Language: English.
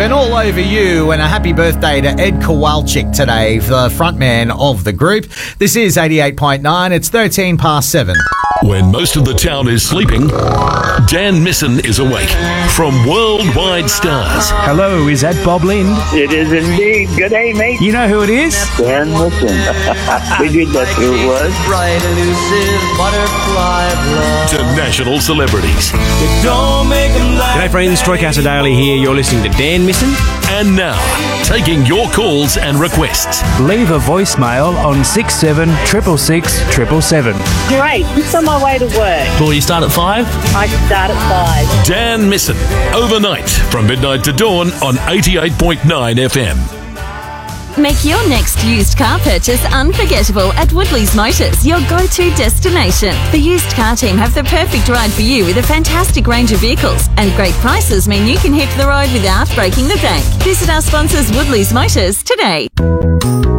and all over you, and a happy birthday to Ed Kowalczyk today, the frontman of the group. This is 88.9. It's 13 past 7. When most of the town is sleeping, Dan Misson is awake from Worldwide Stars. Hello, is that Bob Lind? It is indeed. Good day, mate. You know who it is? Dan Misson. Figured that's who it was. Bright elusive butterfly blood. To national celebrities. Don't make them laugh. G'day friends, Troy Casadale here. You're listening to Dan Misson. And now, taking your calls and requests. Leave a voicemail on 67 666 777. Great, just on my way to work. Well, you start at 5? I start at 5. Dan Misson, overnight from midnight to dawn on 88.9 FM. Make your next used car purchase unforgettable at Woodley's Motors, your go-to destination. The used car team have the perfect ride for you with a fantastic range of vehicles, and great prices mean you can hit the road without breaking the bank. Visit our sponsors Woodley's Motors today.